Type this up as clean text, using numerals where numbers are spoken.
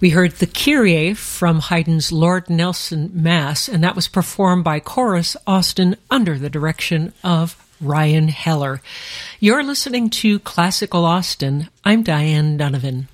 We heard the Kyrie from Haydn's Lord Nelson Mass, and that was performed by Chorus Austin under the direction of Ryan Heller. You're listening to Classical Austin. I'm Diane Donovan.